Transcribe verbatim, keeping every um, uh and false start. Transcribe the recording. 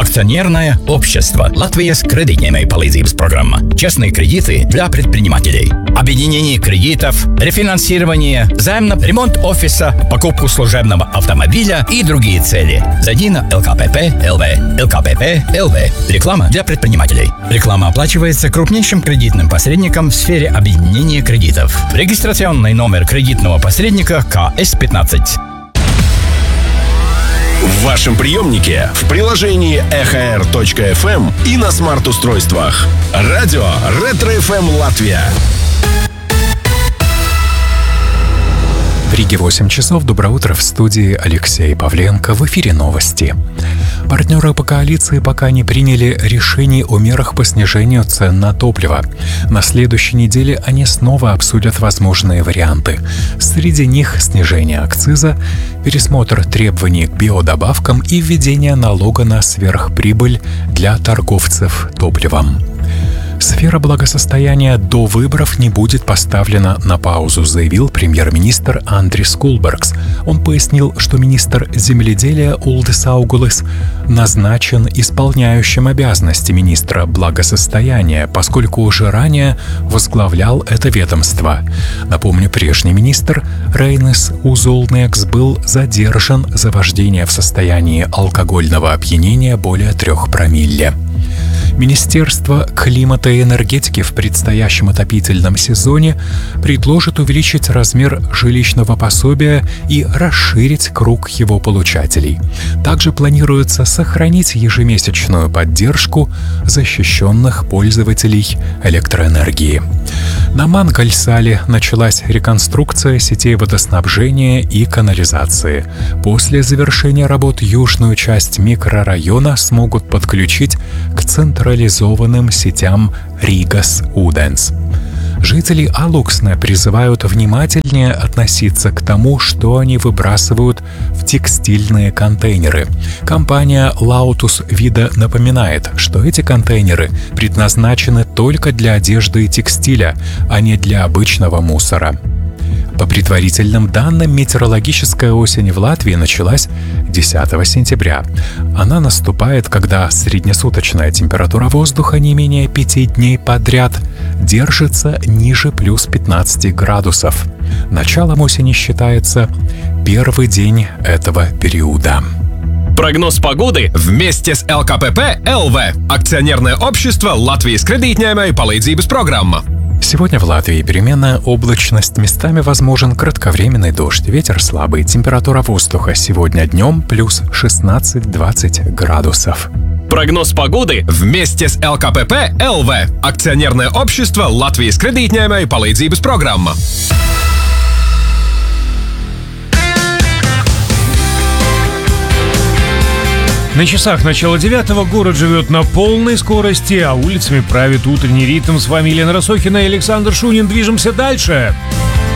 Акционерное общество «Латвия с кредитной palīdzības программа». Честные кредиты для предпринимателей. Объединение кредитов, рефинансирование, займ на ремонт офиса, покупку служебного автомобиля и другие цели. Зайди на эл ка пэ пэ точка эл ви. эл ка пэ пэ точка эл ви. Реклама для предпринимателей. Реклама оплачивается крупнейшим кредитным посредником в сфере объединения кредитов. Регистрационный номер кредитного посредника ка эс пятнадцать. В вашем приемнике, в приложении эхо эр точка эф эм и на смарт-устройствах. Радио Ретро-эф эм Латвия. В Риге восемь часов. Доброе утро. В студии Алексей Павленко. В эфире новости. Партнеры по коалиции пока не приняли решений о мерах по снижению цен на топливо. На следующей неделе они снова обсудят возможные варианты. Среди них снижение акциза, пересмотр требований к биодобавкам и введение налога на сверхприбыль для торговцев топливом. Сфера благосостояния до выборов не будет поставлена на паузу, заявил премьер-министр Андрис Кулбергс. Он пояснил, что министр земледелия Улдис Аугулис назначен исполняющим обязанности министра благосостояния, поскольку уже ранее возглавлял это ведомство. Напомню, прежний министр Рейнис Узулнекс был задержан за вождение в состоянии алкогольного опьянения более трех промилле. Министерство климата и энергетики в предстоящем отопительном сезоне предложит увеличить размер жилищного пособия и расширить круг его получателей. Также планируется сохранить ежемесячную поддержку защищенных пользователей электроэнергии. На Мангальсале началась реконструкция сетей водоснабжения и канализации. После завершения работ южную часть микрорайона смогут подключить к централизованным сетям Ригас Уденс. Жители Алуксне призывают внимательнее относиться к тому, что они выбрасывают в текстильные контейнеры. Компания Lautus Vida напоминает, что эти контейнеры предназначены только для одежды и текстиля, а не для обычного мусора. По предварительным данным, метеорологическая осень в Латвии началась десятого сентября. Она наступает, когда среднесуточная температура воздуха не менее пяти дней подряд держится ниже плюс пятнадцати градусов. Началом осени считается первый день этого периода. Прогноз погоды вместе с эл ка пэ пэ точка эл ви. Акционерное общество «Латвия с кредитной palīdzības программа». Сегодня в Латвии переменная облачность, местами возможен кратковременный дождь, ветер слабый, температура воздуха сегодня днем плюс шестнадцать-двадцать градусов. Прогноз погоды вместе с эл ка пэ пэ точка эл ви. Акционерное общество «Латвия с кредитной palīdzības программа». На часах начала девятого. Город живет на полной скорости, а улицами правит утренний ритм. С вами Елена Росохина и Александр Шунин. Движемся дальше.